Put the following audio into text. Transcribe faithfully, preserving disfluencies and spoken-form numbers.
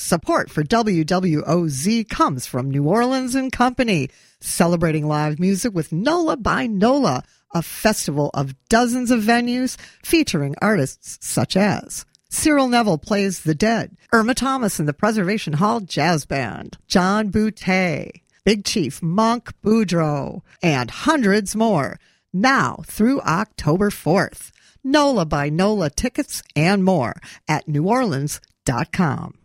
Support for W W O Z comes from New Orleans and Company, celebrating live music with NOLA by NOLA, a festival of dozens of venues featuring artists such as Cyril Neville plays The Dead, Irma Thomas and the Preservation Hall Jazz Band, John Boutte, Big Chief Monk Boudreaux, and hundreds more, now through October fourth. NOLA by NOLA tickets and more at new orleans dot com.